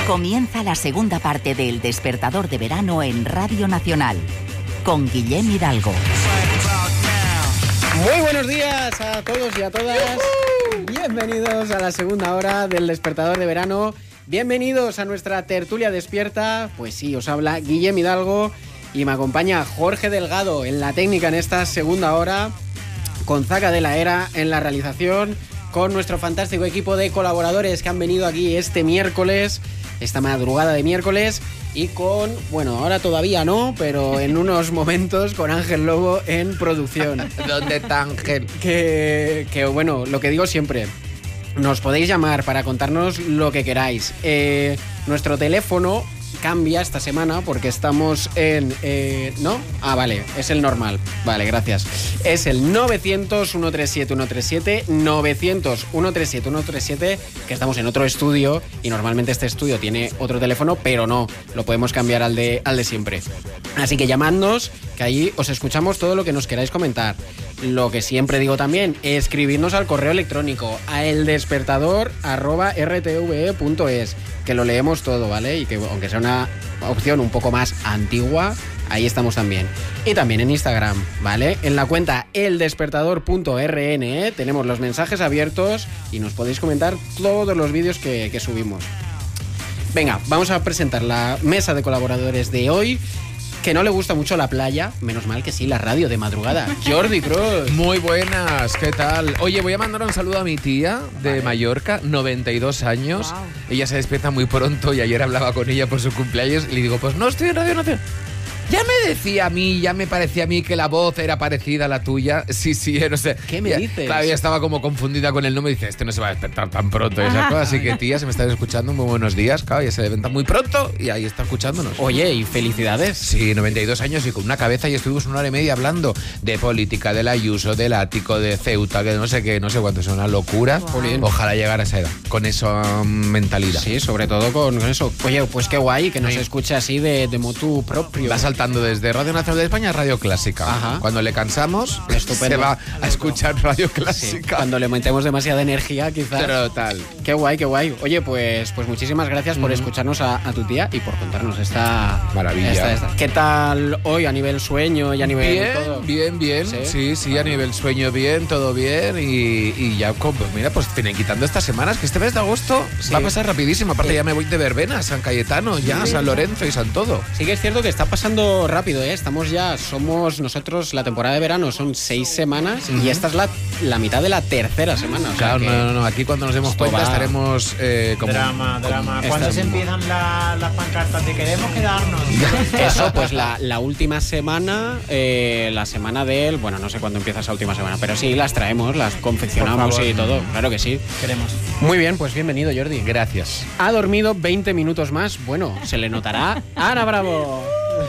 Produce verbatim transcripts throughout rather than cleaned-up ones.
Comienza la segunda parte de El Despertador de Verano en Radio Nacional, con Guillem Hidalgo. Muy buenos días a todos y a todas. Bienvenidos a la segunda hora del Despertador de Verano. Bienvenidos a nuestra tertulia despierta. Pues sí, os habla Guillem Hidalgo y me acompaña Jorge Delgado en la técnica en esta segunda hora, con Zaca de la Era en la realización, con nuestro fantástico equipo de colaboradores que han venido aquí este miércoles, esta madrugada de miércoles, y con, bueno, ahora todavía no, pero en unos momentos con Ángel Lobo en producción. ¿Dónde está Ángel? Que, que, bueno, lo que digo siempre, nos podéis llamar para contarnos lo que queráis. Eh, nuestro teléfono cambia esta semana porque estamos en... Eh, ¿No? Ah, vale, es el normal. Vale, gracias. Es el novecientos, ciento treinta y siete, ciento treinta y siete, novecientos, ciento treinta y siete, ciento treinta y siete, que estamos en otro estudio y normalmente este estudio tiene otro teléfono, pero no, lo podemos cambiar al de, al de siempre. Así que llamadnos, que ahí os escuchamos todo lo que nos queráis comentar. Lo que siempre digo también, escribirnos al correo electrónico a eldespertador arroba r t v e punto es, que lo leemos todo, ¿vale? Y que aunque sea una opción un poco más antigua, ahí estamos también. Y también en Instagram, ¿vale? En la cuenta eldespertador punto r n tenemos los mensajes abiertos y nos podéis comentar todos los vídeos que, que subimos. Venga, vamos a presentar la mesa de colaboradores de hoy. Que no le gusta mucho la playa, menos mal que sí, la radio de madrugada. Jordi Cruz. Muy buenas, ¿qué tal? Oye, voy a mandar un saludo a mi tía de vale. Mallorca, noventa y dos años. Wow. Ella se despierta muy pronto y ayer hablaba con ella por su cumpleaños y le digo, pues no estoy en Radio Nacional. Ya me decía a mí, ya me parecía a mí que la voz era parecida a la tuya. Sí, sí, no sé. ¿Qué me ya, dices? Claro, ella estaba como confundida con el nombre y dice, este no se va a despertar tan pronto y esas cosas. Así que, tía, se me están escuchando, muy buenos días. Claro, ella se levanta muy pronto y ahí está escuchándonos. Oye, y felicidades. Sí, noventa y dos años y con una cabeza, y estuvimos una hora y media hablando de política, del Ayuso, del Ático, de Ceuta, que no sé qué, no sé cuánto, es una locura. Wow. Ojalá llegara a esa edad, con esa um, mentalidad. Sí, sobre todo con, con eso. Oye, pues qué guay que nos sí. escuche así de, de motu propio. Va saltando desde Radio Nacional de España, Radio Clásica. Ajá. Cuando le cansamos, Estupendo. se va a escuchar Radio Clásica. Sí. Cuando le metemos demasiada energía, quizás. Pero tal. Qué guay, qué guay. Oye, pues, pues muchísimas gracias por mm. escucharnos a, a tu tía y por contarnos esta maravilla. Esta, esta. ¿Qué tal hoy a nivel sueño y a nivel bien, todo? Bien, bien, sí, sí, sí vale. A nivel sueño bien, todo bien y, y ya, pues mira, pues tienen quitando estas semanas, que este mes de agosto sí. va a pasar rapidísimo. Aparte sí. ya me voy de verbena, San Cayetano, ya, sí, San Lorenzo y San todo. Sí que es cierto que está pasando rápido, ¿eh? Estamos ya, somos nosotros, la temporada de verano son seis semanas uh-huh. y esta es la, la mitad de la tercera semana. O claro, sea no, no, no, aquí cuando nos demos cuenta va... estaremos eh, como... Drama, drama. ¿Cuándo se empiezan las la pancartas de queremos quedarnos? Eso, pues la, la última semana, eh, la semana del... Bueno, no sé cuándo empieza esa última semana, pero sí, las traemos, las confeccionamos y todo. Claro que sí. Queremos. Muy bien, pues bienvenido, Jordi. Gracias. Ha dormido veinte minutos más. Bueno, se le notará. ¡Ana Bravo!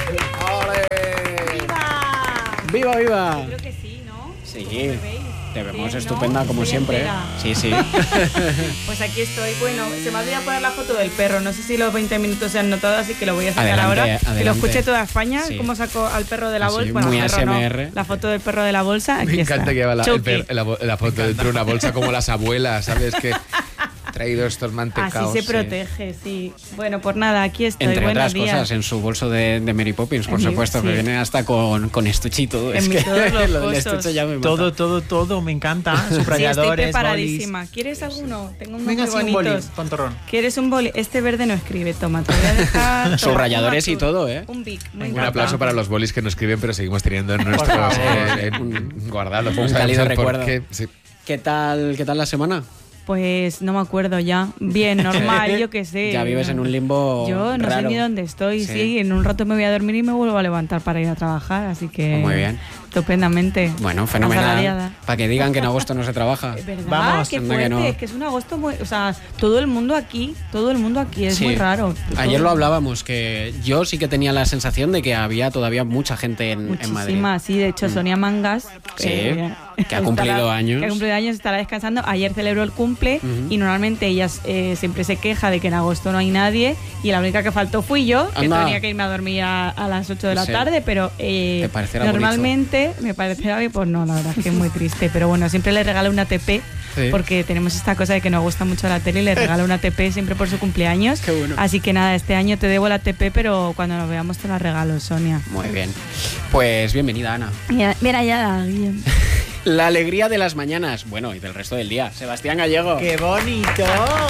¡Viva, viva! Yo creo que sí, ¿no? Sí, te vemos bien, estupenda ¿no? como Estoy siempre. entera. Sí, sí. Pues aquí estoy. Bueno, se me ha olvidado poner la foto del perro. No sé si los veinte minutos se han notado, así que lo voy a sacar adelante, ahora. Adelante. Que lo escuche toda España, sí. cómo saco al perro de la bolsa. Sí, bueno, muy perro, A S M R. no, la foto del perro de la bolsa, aquí Me encanta está. que lleva la, el per, la, la foto dentro de una bolsa como las abuelas, ¿sabes? Que traído estos mantecaos. Así se protege, sí. sí. Bueno, pues nada, aquí estoy. Entre Buenos otras días. cosas, en su bolso de, de Mary Poppins, por en supuesto, mi, que sí. viene hasta con, con estuche y todo. En Es que todos los lo del estuche ya me mata. Todo, todo, todo, me encanta. Subrayadores, sí, estoy preparadísima. bolis. ¿Quieres alguno? Tengo unos Venga, muy sí, bonitos. un boli, tontorrón. ¿Quieres un boli? Este verde no escribe, toma, te voy a dejar... Subrayadores y todo, ¿eh? Un bic, muy Un aplauso para los bolis que nos escriben, pero seguimos teniendo en nuestros... eh, en, guardados. Un cálido recuerdo. Qué, sí. ¿Qué tal, ¿Qué tal la semana? Pues no me acuerdo ya. Bien, normal, yo qué sé. Ya vives en un limbo Yo no raro. sé ni dónde estoy. Sí. Sí, en un rato me voy a dormir y me vuelvo a levantar para ir a trabajar, así que... Muy bien. Estupendamente. Bueno, fenomenal. Para que digan que en agosto no se trabaja. ¿Verdad? Vamos, qué anda fuerte. que no. Es que es un agosto muy... O sea, todo el mundo aquí, todo el mundo aquí, es Sí. muy raro. Ayer Todo- lo hablábamos, que yo sí que tenía la sensación de que había todavía mucha gente en, en Madrid. Muchísimas, sí. De hecho, Sonia Mangas... Sí, eh, que ha cumplido estará- años. Que ha cumplido años, estará descansando. Ayer celebró el cumple Ujú. y normalmente ella eh, siempre se queja de que en agosto no hay nadie y la única que faltó fui yo, que Anda. tenía que irme a dormir a, a las ocho de la Sí. tarde, pero eh, ¿Te parecerá normalmente me parecerá bien, pues no, la verdad es que es muy triste. Pero bueno, siempre le regalo una A T P Sí. porque tenemos esta cosa de que nos gusta mucho la tele y le regalo una T P siempre por su cumpleaños. Qué bueno. Así que nada, este año te debo la T P, pero cuando nos veamos te la regalo, Sonia. Muy bien. Pues bienvenida, Ana. Mira, mira ya, Guillem. La alegría de las mañanas, bueno, y del resto del día. Sebastián Gallego. ¡Qué bonito!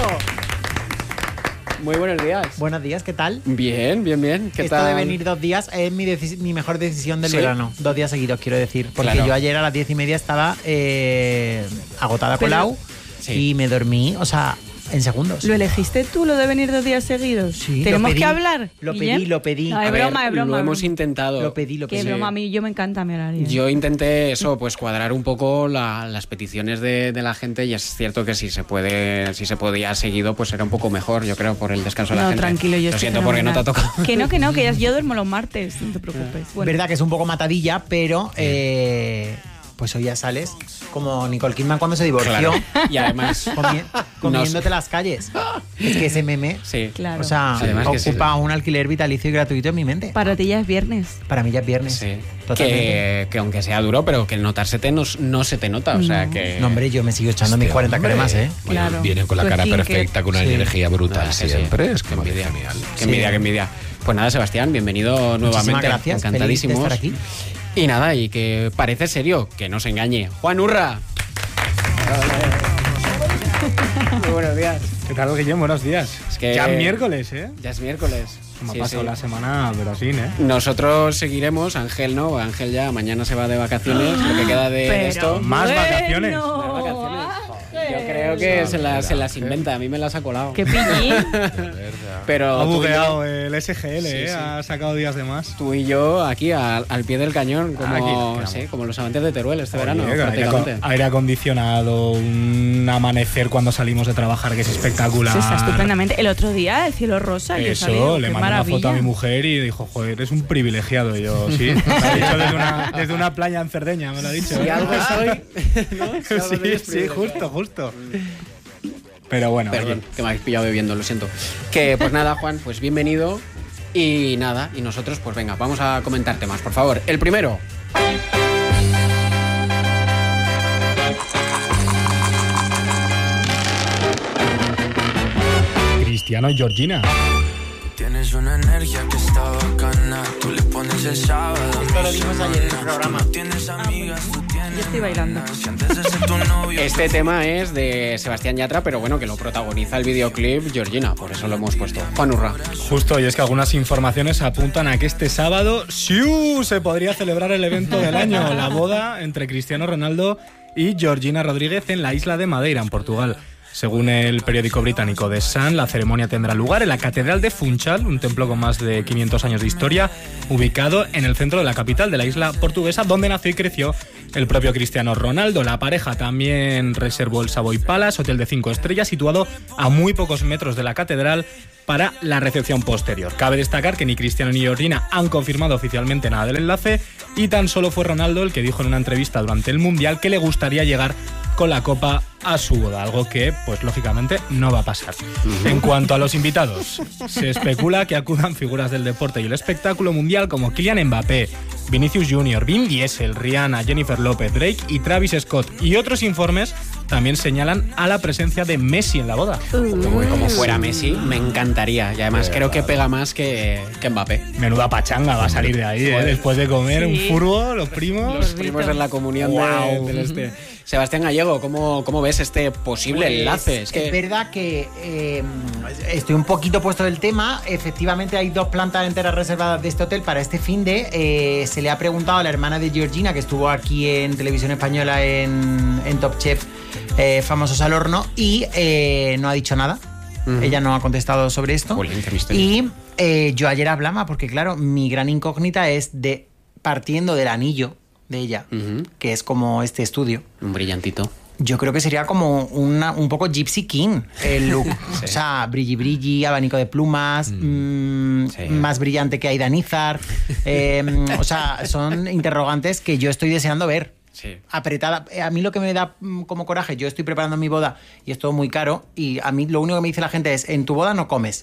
Muy buenos días. Buenos días, ¿qué tal? Bien, bien, bien. ¿Qué Esto tal? de venir dos días es mi, deci- mi mejor decisión del ¿Sí? verano. Dos días seguidos, quiero decir. Porque Claro. yo ayer a las diez y media estaba eh, agotada Pero- colao Sí. y me dormí, o sea, en segundos. ¿Lo elegiste tú, lo de venir dos días seguidos? Sí, ¿Tenemos lo pedí, que hablar? Lo Guillem? pedí, lo pedí. No, es A ver, broma, es broma. Lo es hemos broma. intentado. Lo pedí, lo Qué pedí. Sí. broma, a mí yo me encanta mi horario. Yo intenté eso, pues cuadrar un poco la- las peticiones de, de la gente y es cierto que si se puede, si se podía seguido, pues era un poco mejor, yo creo, por el descanso de la No, gente. tranquilo, yo Lo estoy siento porque no te ha fenomenal. tocado. Que no, que no, que ya- yo duermo los martes, no te preocupes. Bueno, Verdad que es un poco matadilla, pero eh, pues hoy ya sales como Nicole Kidman cuando se divorció, Claro. Y además, comi- comiéndote las calles. Es que ese meme, sí. claro. o sea, Además que sí. ocupa un alquiler vitalicio y gratuito en mi mente. Para ti ya es viernes. Para mí ya es viernes. Sí. Totalmente. Que, que aunque sea duro, pero que el notarse no, no se te nota. O sea No. que. No, hombre, yo me sigo echando mis cuarenta Hombre, cremas, ¿eh? bueno, Claro. Vienen con la Tu cara skincare. perfecta, con una Sí. energía brutal Nada, que sí. siempre. Es que Qué me envidia. parece genial. Qué envidia, Sí. qué envidia. Pues nada, Sebastián, bienvenido Muchísimas nuevamente. gracias, Encantadísimos. feliz de estar aquí. Y nada, y que parece serio, que no se engañe. Juan Urra. Muy buenos días. ¿Qué tal, Guillem? Buenos días. Es que- Ya es miércoles, ¿eh? Ya es miércoles. Me Sí, ha pasado sí. la semana, pero así, ¿eh? Nosotros seguiremos, Ángel no, Ángel ya mañana se va de vacaciones, lo que queda de Pero esto. Más vacaciones. Más Bueno, vacaciones. Ángel. Yo creo que se las, se las inventa, a mí me las ha colado. Qué pillín. Pero Ha tú y yo- bugueado el S G L, Sí, ¿eh? sí. Ha sacado días de más. Tú y yo aquí al, al pie del cañón, como, Aquí, quedamos. sí, como los amantes de Teruel este Oye, verano, aire, prácticamente. acon- aire acondicionado, un amanecer cuando salimos de trabajar que es espectacular. Se está estupendamente. El otro día, el cielo rosa, yo salí, Eso, le qué mandé una foto a maravilla. mi mujer y dijo, joder, eres un privilegiado. Y yo, sí, me lo ha dicho desde una, desde una playa en Cerdeña, me lo ha dicho. Si ¿eh? algo soy, ¿no? Si algo soy Sí, es sí, privilegiado. justo, justo. Pero bueno, Perdón, oye, que me habéis pillado bebiendo, lo siento. Que pues nada, Juan, pues bienvenido. Y nada, y nosotros, pues venga, vamos a comentar temas, por favor. El primero. Cristiano y Georgina. Tienes una energía que está bacana. Tú le pones el sábado. Esto lo vimos ayer en el programa. Tienes amigas, tú tienes. Yo estoy bailando. Si antes de ser tu novio. Este tema es de Sebastián Yatra, pero bueno, que lo protagoniza el videoclip Georgina, por eso lo hemos puesto. Juan Urra. Justo, y es que algunas informaciones apuntan a que este sábado ¡siu! Se podría celebrar el evento del año, la boda entre Cristiano Ronaldo y Georgina Rodríguez en la isla de Madeira, en Portugal. Según el periódico británico The Sun, la ceremonia tendrá lugar en la Catedral de Funchal, un templo con más de quinientos años de historia, ubicado en el centro de la capital de la isla portuguesa, donde nació y creció el propio Cristiano Ronaldo. La pareja también reservó el Savoy Palace, hotel de cinco estrellas, situado a muy pocos metros de la catedral, para la recepción posterior. Cabe destacar que ni Cristiano ni Georgina han confirmado oficialmente nada del enlace y tan solo fue Ronaldo el que dijo en una entrevista durante el Mundial que le gustaría llegar con la copa a su boda, algo que, pues lógicamente, no va a pasar. En cuanto a los invitados, se especula que acudan figuras del deporte y el espectáculo mundial como Kylian Mbappé, Vinicius Junior, Vin Diesel, Rihanna, Jennifer López, Drake y Travis Scott. Y otros informes también señalan a la presencia de Messi en la boda. Uy, como fuera Messi, me encantaría. Y además creo que pega más que, que Mbappé. Menuda pachanga va a salir de ahí, ¿eh? Después de comer Sí. un furbo, los primos. Los primos en la comunión de- Guau. del este. Sebastián Gallego, ¿cómo, cómo ves este posible Pues, enlace? Es que verdad que eh, estoy un poquito puesto del tema. Efectivamente hay dos plantas enteras reservadas de este hotel para este fin de. Eh, se le ha preguntado a la hermana de Georgina, que estuvo aquí en Televisión Española en, en Top Chef, eh, Famosos al Horno, y eh, no ha dicho nada. Ujú. Ella no ha contestado sobre esto. Jolín, qué misterio. Y eh, yo ayer hablaba, porque claro, mi gran incógnita es de partiendo del anillo de ella, Ujú. que es como este estudio. un brillantito. Yo creo que sería como una, un poco Gypsy King el look. Sí. O sea, brilli brilli, abanico de plumas, mm, Sí. más brillante que Aida Nizar. Eh, o sea, son interrogantes que yo estoy deseando ver. Sí. apretada. A mí lo que me da mm, como coraje, yo estoy preparando mi boda y es todo muy caro y a mí lo único que me dice la gente es, en tu boda no comes.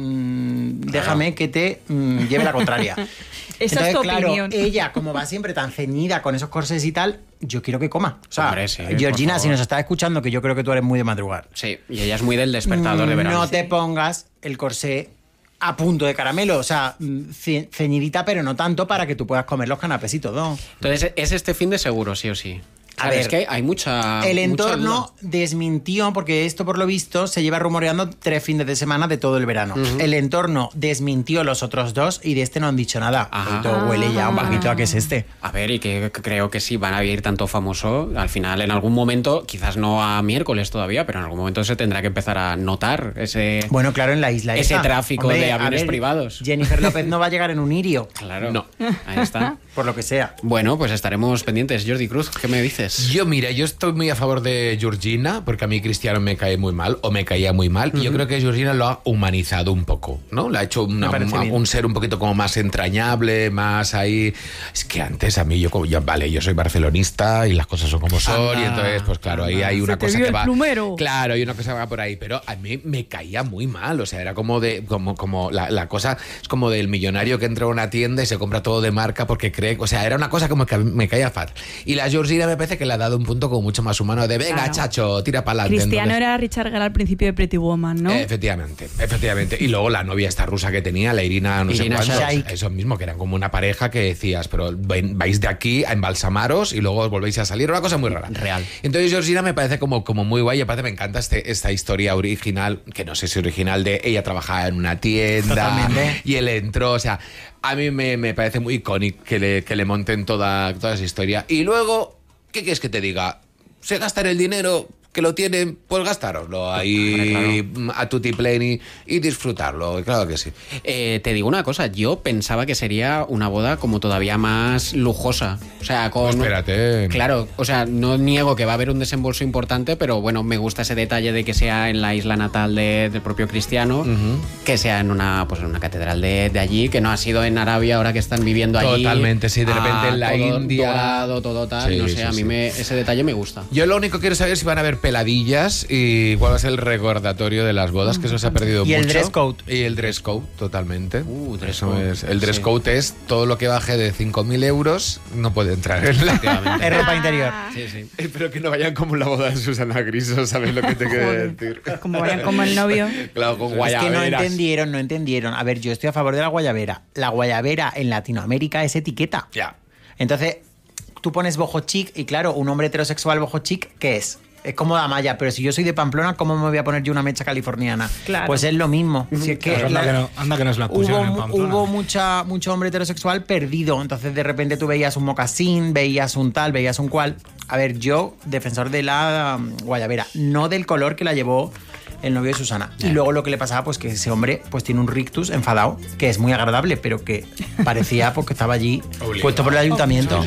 Mm, déjame que te mm, lleve la contraria. Esa Entonces, es tu claro, opinión. ella, como va siempre tan ceñida con esos corsés y tal, yo quiero que coma. O sea, Hombre, sí, Georgina, por si favor. nos estás escuchando, que yo creo que tú eres muy de madrugar. Sí, y ella es muy del despertador de verano. No te pongas el corsé a punto de caramelo, o sea, ce- ceñidita, pero no tanto para que tú puedas comer los canapés y todo. Entonces, es este fin de seguro, sí o sí. A Claro, ver, es que hay mucha. El mucha entorno duda. desmintió, porque esto por lo visto se lleva rumoreando tres fines de semana de todo el verano. Ujú. El entorno desmintió los otros dos y de este no han dicho nada. Ajá. Esto huele ya un Ah. poquito a que es este. A ver, y que que creo que sí van a ir tanto famoso. Al final, en algún momento, quizás no a miércoles todavía, pero en algún momento se tendrá que empezar a notar ese. Bueno, claro, en la isla Ese esa. tráfico Hombre, de a aviones ver, privados. Jennifer López no va a llegar en un irio, Claro. No. Ahí está. por lo que sea. Bueno, pues estaremos pendientes. Jordi Cruz, ¿qué me dices? Yo, mira, yo estoy muy a favor de Georgina, porque a mí Cristiano me cae muy mal, o me caía muy mal, y yo creo que Georgina lo ha humanizado un poco, ¿no? La ha hecho una- Me parece un, bien. un ser un poquito como más entrañable, más ahí... Es que antes a mí, yo como, yo, vale, yo soy barcelonista y las cosas son como son, Anda, y entonces, pues claro, ahí anda. hay una Se te cosa vio que el va... plumero. Claro, hay una cosa que va por ahí, pero a mí me caía muy mal, o sea, era como de... como, como la, la cosa es como del millonario que entra a una tienda y se compra todo de marca porque cree... O sea, era una cosa como que a mí me caía fatal. Y la Georgina me parece que le ha dado un punto como mucho más humano de, venga, Claro. chacho, tira para adelante. Cristiano era Richard Gere al principio de Pretty Woman, ¿no? Efectivamente, efectivamente. Y luego la novia esta rusa que tenía, la Irina, no Irina sé cuánto. Shayk. Eso mismo, que eran como una pareja que decías, pero ven- vais de aquí a embalsamaros y luego os volvéis a salir. Una cosa muy rara. Real. Entonces Georgina me parece como, como muy guay. Aparte me encanta este, esta historia original, que no sé si original, de ella trabajaba en una tienda Totalmente. y él entró. O sea, a mí me, me parece muy icónico que le, que le monten toda, toda esa historia. Y luego, ¿qué quieres que te diga? Se gastan el dinero que lo tienen, pues gastároslo ahí a tutti pleni y disfrutarlo, claro que sí. Eh, te digo una cosa, yo pensaba que sería una boda como todavía más lujosa. O sea, con. Pues espérate. Claro, o sea, no niego que va a haber un desembolso importante, pero bueno, me gusta ese detalle de que sea en la isla natal de- del propio Cristiano, que sea en una, pues en una catedral de, de allí, que no ha sido en Arabia ahora que están viviendo allí. Totalmente, sí, de repente en la todo India. dorado, todo tal, Sí, no sé, sí, a mí sí. me, ese detalle me gusta. Yo lo único que quiero saber es si van a haber peladillas y cuál va a ser el recordatorio de las bodas, que eso se ha perdido Y mucho. el dress code. Y el dress code, totalmente. Uh, dress Eso code. es. El dress Sí. code es todo lo que baje de cinco mil euros no puede entrar en la... Efectivamente. Es ropa interior. Sí, sí. Espero que no vayan como en la boda de Susana Griso, ¿sabes lo que te quiero decir? Como vayan como el novio. Claro, con Es que no guayaberas. entendieron, no entendieron. A ver, yo estoy a favor de la guayabera. La guayabera en Latinoamérica es etiqueta. Ya. Entonces, tú pones boho chic y claro, un hombre heterosexual boho chic, ¿qué es? Es como Damaya, pero si yo soy de Pamplona, ¿cómo me voy a poner yo una mecha californiana? Claro. Pues es lo mismo. Si es que Pues anda, la- que no, anda que nos la pusieron Hubo, en Pamplona. hubo mucha, mucho hombre heterosexual perdido, entonces de repente tú veías un mocasín, veías un tal, veías un cual. A ver, yo, defensor de la um, guayabera, no del color que la llevó el novio de Susana. Y luego lo que le pasaba, pues que ese hombre pues tiene un rictus enfadado, que es muy agradable, pero que parecía porque estaba allí Obligado. puesto por el ayuntamiento.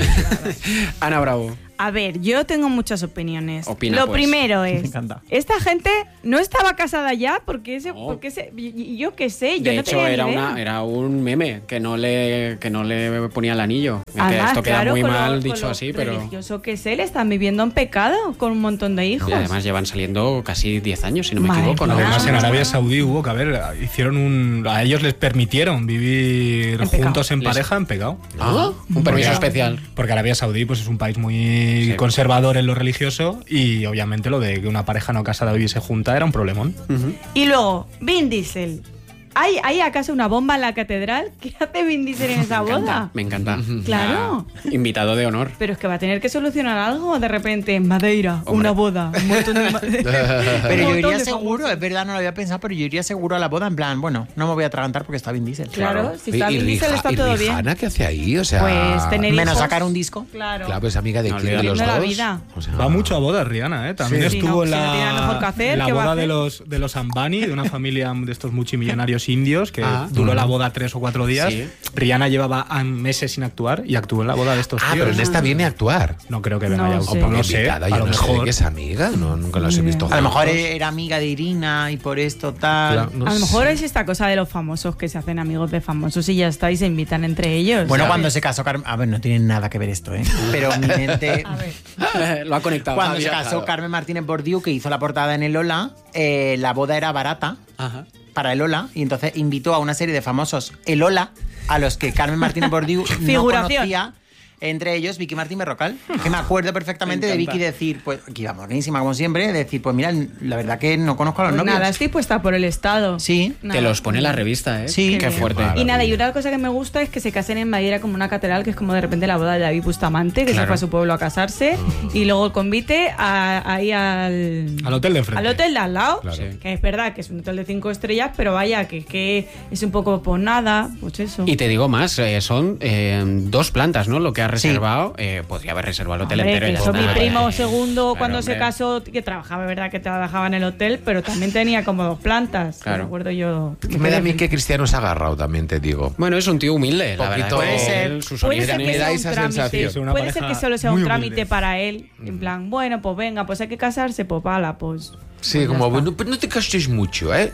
Ana Bravo. A ver, yo tengo muchas opiniones. Opina, Lo pues. primero Me es, encanta. esta gente no estaba casada ya porque ese, No. porque ese, y- y yo qué sé, yo De no hecho, tenía ni era, idea. una, era un meme que no le, que no le ponía el anillo. Que Además, esto queda claro, muy con lo- mal con dicho lo así, pero. religioso que es él, están viviendo en pecado con un montón de hijos. Y además llevan saliendo casi diez años, si no me Madre equivoco. ¿no? mía. Además, en Arabia Saudí hubo que, a ver, hicieron un. A ellos les permitieron vivir En pecado. juntos en Les- pareja en pecado. Ah, un permiso Porque- especial. Porque Arabia Saudí pues, es un país muy Sí. conservador en lo religioso y obviamente lo de que una pareja no casada viviese junta era un problemón. Y luego, Vin Diesel. ¿Hay, ¿Hay acaso una bomba en la catedral? ¿Qué hace Vin Diesel en esa Me encanta, boda? me encanta. Claro. Ah, invitado de honor. Pero es que va a tener que solucionar algo de repente en Madeira, Hombre. una boda, un montón de... ma- Pero un yo montón iría de seguro, famosos. es verdad, no lo había pensado, pero yo iría seguro a la boda en plan, bueno, no me voy a atragantar porque está Vin Diesel. Claro, si está Y- y Vin Diesel Rija- está y todo bien. Rihanna, ¿qué hace ahí? O sea, Pues tener Menos hijos. sacar un disco. Claro. Claro, pues amiga de No, quién de los olvidando dos. la vida. O sea, Va mucho a bodas, Rihanna, ¿eh? También Sí. estuvo Sí, en no, si no la, tiene nada mejor que hacer, la ¿qué va a boda de hacer? los, de los Ambani, de una familia de estos multimillonarios Los Indios, que Ah. duró Mm. la boda tres o cuatro días. Sí. Rihanna llevaba a- meses sin actuar y actuó en la boda de estos Ah, tíos. pero en esta viene a actuar. No creo que venga No ya. sé. No, sé, Invitada, a yo lo no sé mejor. que es amiga, no, nunca los he visto A lo mejor juntos. era amiga de Irina y por esto tal. Claro, no A lo sé. mejor es esta cosa de los famosos que se hacen amigos de famosos y ya está y se invitan entre ellos. Bueno, ¿sabes? cuando se casó Carmen... A ver, no tiene nada que ver esto, ¿eh? Pero mi mente... A ver. Lo ha conectado. Cuando Ha se viajado. casó Carmen Martínez Bordiú, que hizo la portada en el Ola, eh, la boda era barata Ajá. para el Ola y entonces invitó a una serie de famosos el Ola a los que Carmen Martínez Bordiú no Figuración. conocía. Entre ellos Vicky Martín Berrocal, que me acuerdo perfectamente Me de encanta. Vicky decir, pues, que iba monísima como siempre, decir, pues mira, la verdad que no conozco a los Pues novios. nada, estoy puesta por el Estado. Sí. Nada. Te los pone la revista, ¿eh? Sí. Qué Qué fuerte. bien. Y nada, y una cosa que me gusta es que se casen en Madeira como una catedral, que es como de repente la boda de David Bustamante, que Claro. se fue a su pueblo a casarse, y luego el convite a- ahí al... Al hotel de enfrente. Al hotel de al lado, Claro. Sí. que es verdad que es un hotel de cinco estrellas, pero vaya, que, que es un poco por nada, pues eso. Y te digo más, eh, son eh, dos plantas, ¿no? Lo que ha Sí. reservado. Eh, podría haber reservado el hotel Hombre, entero. y que ya eso está. mi primo Claro, segundo cuando se hombre. casó, que trabajaba, es verdad que trabajaba en el hotel, pero también tenía como dos plantas. Claro. Me acuerdo yo. Que me da a mí que Cristiano se ha agarrado, también te digo. Bueno, es un tío humilde, la Poquito- verdad. Puede que ser. él, sus Puede ser orígenes- que me da sea un esa trámite. sensación. Es una Puede ser pareja que solo sea muy un humilde. trámite para él. En plan, bueno, pues venga, pues hay que casarse, pues pala, pues. Sí, pues ya como, está. bueno, pero no te gastes mucho, ¿eh?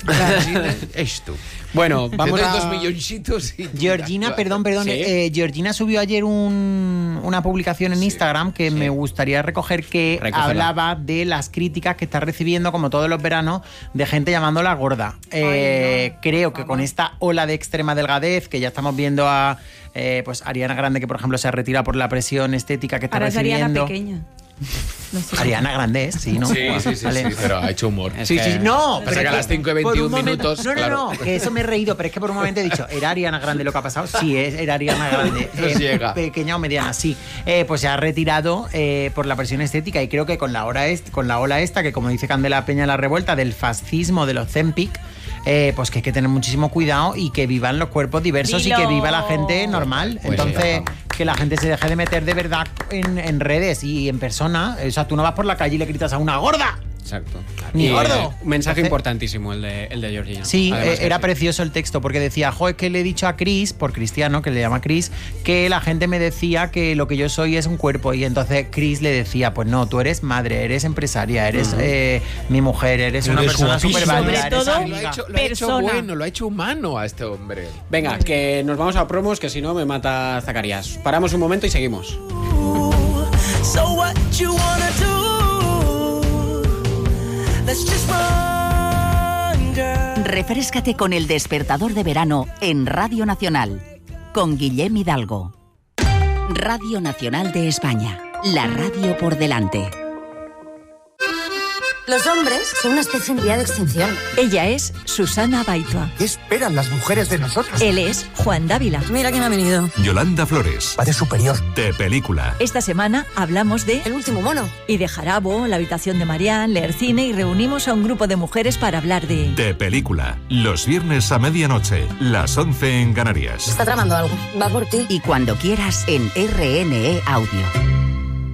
Esto. Bueno, Te vamos doy a... dos milloncitos y... Georgina, perdón, perdón. Sí. eh, Georgina subió ayer un- una publicación en Instagram que me gustaría recoger que Recógela. hablaba de las críticas que está recibiendo, como todos los veranos, de gente llamándola gorda. Eh, Ay, no, creo por que favor. con esta ola de extrema delgadez, que ya estamos viendo a eh, pues Ariana Grande, que por ejemplo se ha retirado por la presión estética que está Ahora es Ariana recibiendo. pequeña. No sé. Ariana Grande es, sí, ¿no? Sí, sí, sí, Vale. sí, pero ha hecho humor. Es Sí, que- sí, no, Pasa que a es las cinco y por un veintiún momento- minutos, No, no, claro. no, que eso me he reído, pero es que por un momento he dicho, ¿era Ariana Grande lo que ha pasado? Sí, es, era Ariana Grande. Nos llega. Pequeña o mediana, sí. Eh, pues se ha retirado eh, por la presión estética y creo que con la, hora est con la ola esta, que como dice Candela Peña en la revuelta, del fascismo de los Zempic, eh, pues que hay que tener muchísimo cuidado y que vivan los cuerpos diversos Dilo. y que viva la gente normal. Pues Entonces, sí. que la gente se deje de meter de verdad en, en redes y en persona. O sea, tú no vas por la calle y le gritas a una gorda. Exacto. Ni Y, eh, gordo. Un mensaje Entonces- importantísimo el de, el de Georgina. Sí, Además eh, que era sí. precioso el texto porque decía, jo, es que le he dicho a Chris, por Cristiano, que le llama Chris, que la gente me decía que lo que yo soy es un cuerpo y entonces Chris le decía, pues no, tú eres madre, eres empresaria, eres eh, mi mujer, eres, una Eres persona guapísima. súper válida, Sobre eres todo- Lo ha amiga. hecho, lo ha hecho Persona. bueno, lo ha hecho humano a este hombre. Venga, que nos vamos a promos, que si no me mata Zacarías. Paramos un momento y seguimos. So what you wanna do? Let's just run, girl. Refréscate con el despertador de verano en Radio Nacional con Guillem Hidalgo. Radio Nacional de España, la radio por delante. Los hombres son una especie en vía de extinción. Ella es Susana Baitua. ¿Qué esperan las mujeres de nosotros? Él es Juan Dávila. Mira quién ha venido. Yolanda Flores. Va de superior. De película. Esta semana hablamos de El último mono. y de Jarabo, la habitación de Marianne, leer cine y reunimos a un grupo de mujeres para hablar de... De película. Los viernes a medianoche. Las once en Canarias. Está tramando algo. Va por ti. Y cuando quieras en R N E Audio.